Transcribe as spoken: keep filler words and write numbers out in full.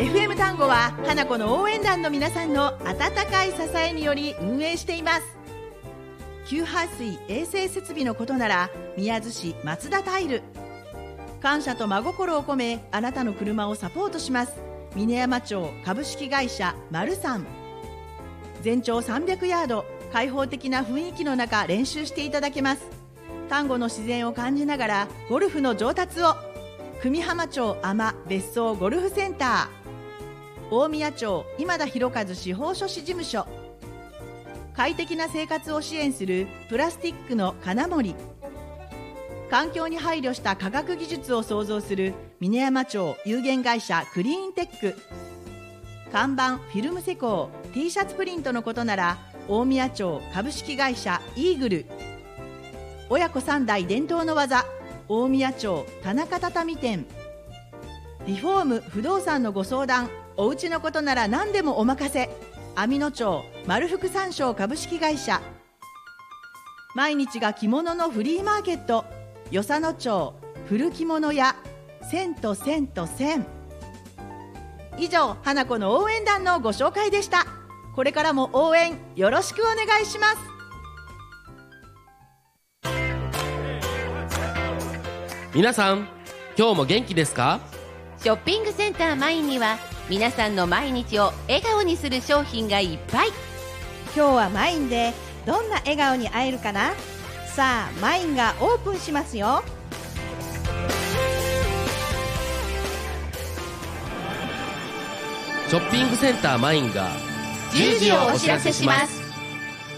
エフエム 単語は花子の応援団の皆さんの温かい支えにより運営しています。給排水衛生設備のことなら宮津市松田タイル。感謝と真心を込めあなたの車をサポートします。峰山町株式会社マルサン。全長さんびゃくヤード、開放的な雰囲気の中練習していただけます。丹後の自然を感じながらゴルフの上達を。久美浜町尼別荘ゴルフセンター。大宮町今田博和司法書士事務所。快適な生活を支援するプラスティックの金森。環境に配慮した科学技術を創造する峰山町有限会社クリーンテック。看板フィルム施工 T シャツプリントのことなら大宮町株式会社イーグル。親子三代伝統の技大宮町田中畳店。リフォーム不動産のご相談、お家のことなら何でもお任せ。網野町丸福山椒株式会社。毎日が着物のフリーマーケット与謝野町古着物屋千と千と千。以上、花子の応援団のご紹介でした。これからも応援よろしくお願いします。 皆さん、今日も元気ですか？ ショッピングセンターマインには皆さんの毎日を笑顔にする商品がいっぱい。 今日はマインでどんな笑顔に会えるかな。さあ、マインがオープンしますよ。 ショッピングセンターマインがじゅうじをお知らせします。